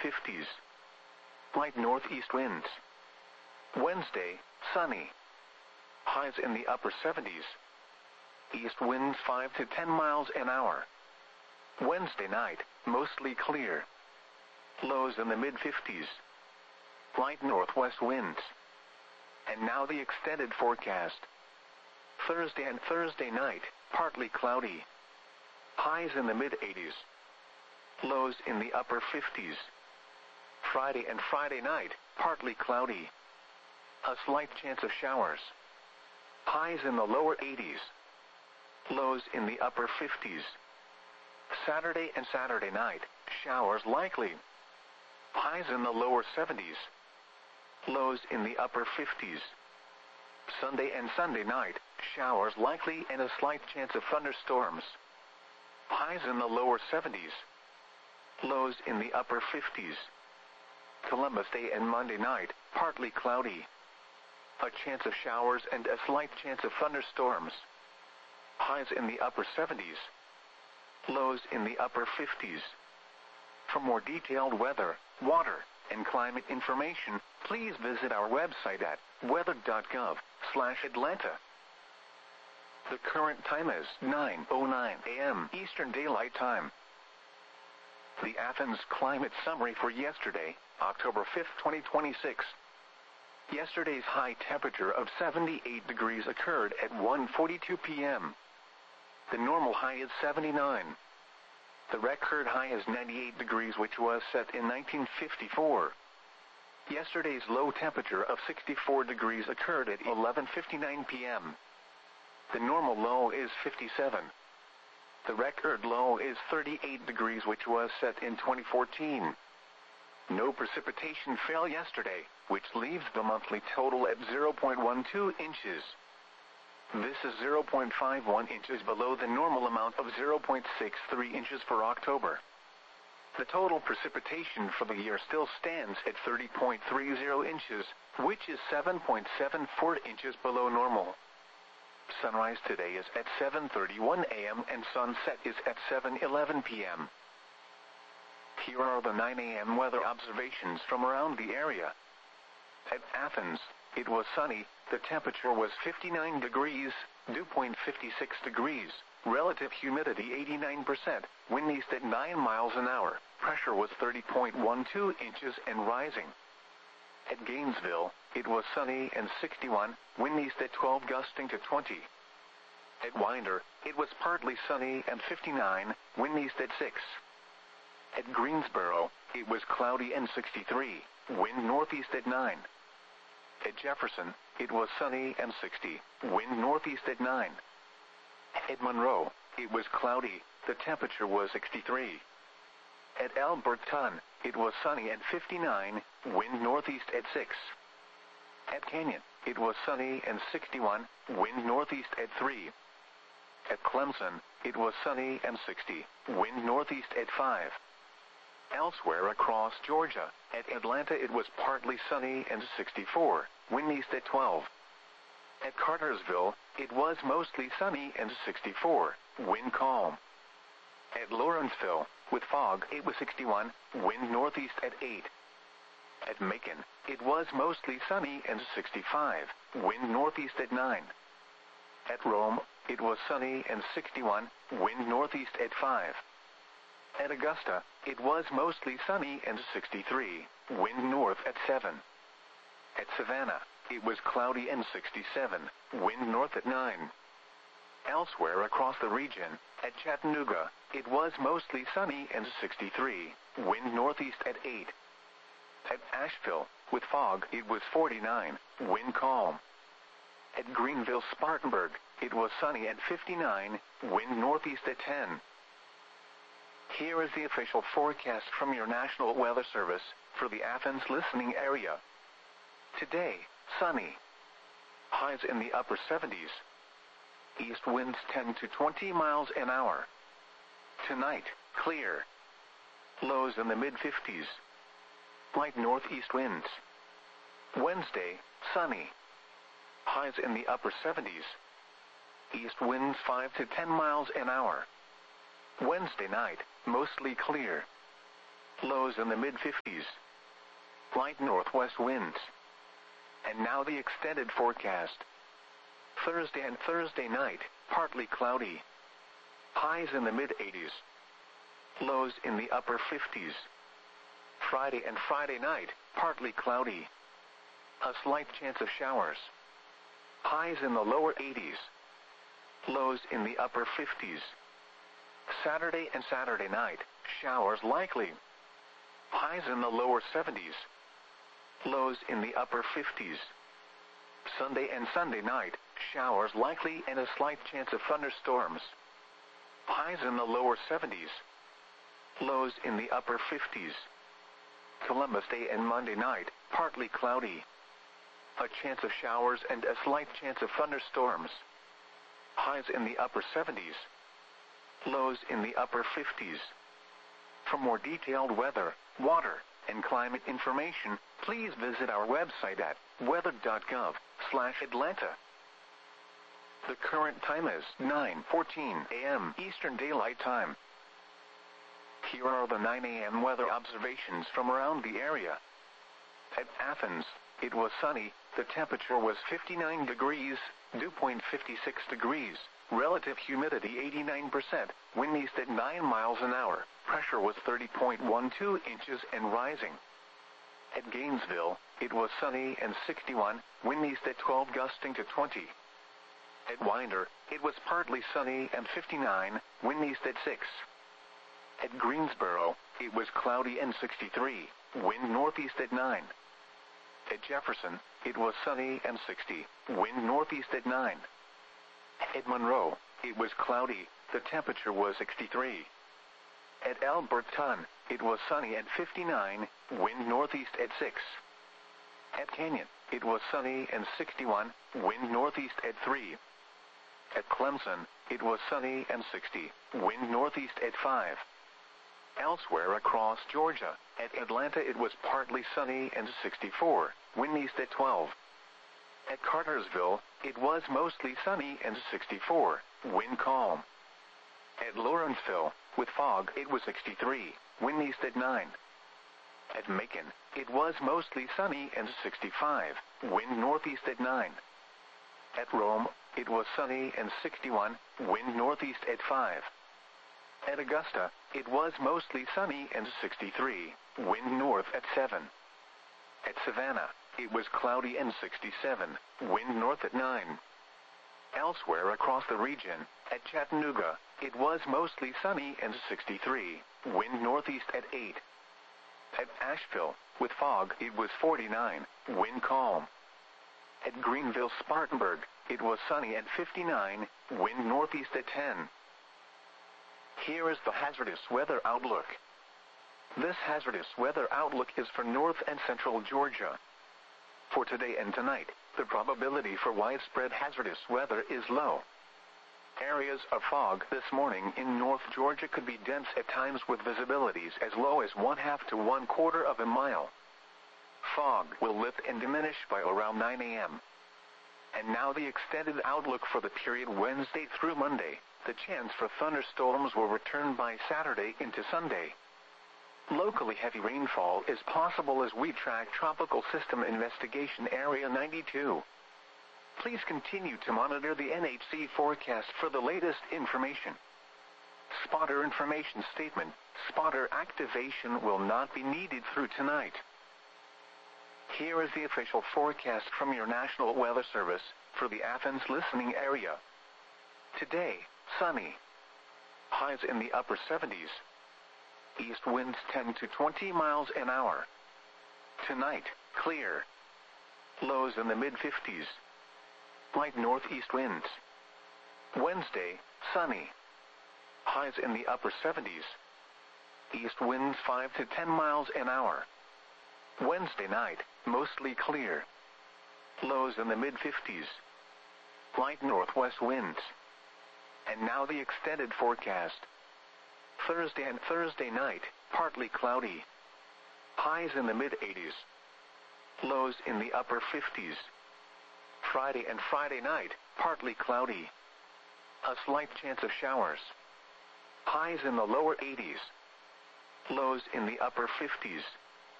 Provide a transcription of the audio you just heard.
mid-50s. Light northeast winds. Wednesday, sunny. Highs in the upper 70s. East winds 5 to 10 miles an hour. Wednesday night, mostly clear. Lows in the mid-50s. Light northwest winds. And now the extended forecast. Thursday and Thursday night, partly cloudy. Highs in the mid-80s. Lows in the upper 50s. Friday and Friday night, partly cloudy. A slight chance of showers. Highs in the lower 80s. Lows in the upper 50s. Saturday and Saturday night, showers likely. Highs in the lower 70s. Lows in the upper 50s. Sunday and Sunday night, showers likely and a slight chance of thunderstorms. Highs in the lower 70s. Lows in the upper 50s. Columbus Day and Monday night, partly cloudy. A chance of showers and a slight chance of thunderstorms. Highs in the upper 70s. Lows in the upper 50s. For more detailed weather, water, and climate information, please visit our website at weather.gov/Atlanta. The current time is 9:09 a.m. Eastern Daylight Time. The Athens Climate Summary for yesterday, October 5, 2026. Yesterday's high temperature of 78 degrees occurred at 1:42 p.m. The normal high is 79. The record high is 98 degrees, which was set in 1954. Yesterday's low temperature of 64 degrees occurred at 11:59 p.m. The normal low is 57. The record low is 38 degrees, which was set in 2014. No precipitation fell yesterday, which leaves the monthly total at 0.12 inches. This is 0.51 inches below the normal amount of 0.63 inches for October. The total precipitation for the year still stands at 30.30 inches, which is 7.74 inches below normal. Sunrise today is at 7:31 a.m. and sunset is at 7:11 p.m. Here are the 9 a.m. weather observations from around the area. At Athens, it was sunny, the temperature was 59 degrees, dew point 56 degrees, relative humidity 89%, wind east at 9 miles an hour, pressure was 30.12 inches and rising. At Gainesville, it was sunny and 61, wind east at 12 gusting to 20. At Winder, it was partly sunny and 59, wind east at 6. At Greensboro, it was cloudy and 63, wind northeast at 9. At Jefferson, it was sunny and 60, wind northeast at 9. At Monroe, it was cloudy, the temperature was 63. At Alberton, it was sunny and 59, wind northeast at 6. At Canyon, it was sunny and 61, wind northeast at 3. At Clemson, it was sunny and 60, wind northeast at 5. Elsewhere across Georgia, at Atlanta it was partly sunny and 64, wind east at 12. At Cartersville, it was mostly sunny and 64, wind calm. At Lawrenceville, with fog, it was 61, wind northeast at 8. At Macon, it was mostly sunny and 65, wind northeast at 9. At Rome, it was sunny and 61, wind northeast at 5. At Augusta, it was mostly sunny and 63, wind north at 7. At Savannah, it was cloudy and 67, wind north at 9. Elsewhere across the region, at Chattanooga, it was mostly sunny and 63, wind northeast at 8. At Asheville, with fog, it was 49, wind calm. At Greenville-Spartanburg, it was sunny and 59, wind northeast at 10. Here is the official forecast from your National Weather Service for the Athens listening area. Today, sunny. Highs in the upper 70s. East winds 10 to 20 miles an hour. Tonight, clear. Lows in the mid-50s. Light northeast winds. Wednesday, sunny. Highs in the upper 70s. East winds 5 to 10 miles an hour. Wednesday night, mostly clear. Lows in the mid-50s. Light northwest winds. And now the extended forecast. Thursday and Thursday night, partly cloudy. Highs in the mid-80s. Lows in the upper 50s. Friday and Friday night, partly cloudy. A slight chance of showers. Highs in the lower 80s. Lows in the upper 50s. Saturday and Saturday night, showers likely. Highs in the lower 70s. Lows in the upper 50s. Sunday and Sunday night, showers likely and a slight chance of thunderstorms. Highs in the lower 70s. Lows in the upper 50s. Columbus Day and Monday night, partly cloudy. A chance of showers and a slight chance of thunderstorms. Highs in the upper 70s. Lows in the upper 50s. For more detailed weather, water, and climate information, please visit our website at weather.gov/Atlanta. The current time is 9:14 a.m. Eastern Daylight Time. Here are the 9 a.m. weather observations from around the area. At Athens, it was sunny, the temperature was 59 degrees, dew point 56 degrees, relative humidity 89%, wind east at 9 miles an hour, pressure was 30.12 inches and rising. At Gainesville, it was sunny and 61, wind east at 12 gusting to 20. At Winder, it was partly sunny and 59, wind east at 6. At Greensboro, it was cloudy and 63, wind northeast at 9. At Jefferson, it was sunny and 60, wind northeast at 9. At Monroe, it was cloudy, the temperature was 63. At Alberton, it was sunny at 59, wind northeast at 6. At Canyon, it was sunny and 61, wind northeast at 3. At Clemson, it was sunny and 60, wind northeast at 5. Elsewhere across Georgia, at Atlanta it was partly sunny and 64, wind east at 12. At Cartersville, it was mostly sunny and 64, wind calm. At Lawrenceville, with fog, it was 63, wind east at 9. At Macon, it was mostly sunny and 65, wind northeast at 9. At Rome, it was sunny and 61, wind northeast at 5. At Augusta, it was mostly sunny and 63, wind north at 7. At Savannah, it was cloudy and 67, wind north at 9. Elsewhere across the region, at Chattanooga, it was mostly sunny and 63, wind northeast at 8. At Asheville, with fog, it was 49, wind calm. At Greenville-Spartanburg, it was sunny at 59, wind northeast at 10. Here is the hazardous weather outlook. This hazardous weather outlook is for north and central Georgia. For today and tonight, the probability for widespread hazardous weather is low. Areas of fog this morning in North Georgia could be dense at times with visibilities as low as 1/2 to 1/4 of a mile. Fog will lift and diminish by around 9 a.m. And now the extended outlook for the period Wednesday through Monday. The chance for thunderstorms will return by Saturday into Sunday. Locally heavy rainfall is possible as we track Tropical System Investigation Area 92. Please continue to monitor the NHC forecast for the latest information. Spotter information statement: spotter activation will not be needed through tonight. Here is the official forecast from your National Weather Service for the Athens listening area. Today, sunny. Highs in the upper 70s. East winds 10 to 20 miles an hour. Tonight, clear. Lows in the mid-50s. Light northeast winds. Wednesday, sunny. Highs in the upper 70s. East winds 5 to 10 miles an hour. Wednesday night, mostly clear. Lows in the mid-50s. Light northwest winds. And now the extended forecast. Thursday and Thursday night, partly cloudy. Highs in the mid-80s. Lows in the upper 50s. Friday and Friday night, partly cloudy. A slight chance of showers. Highs in the lower 80s. lows in the upper 50s.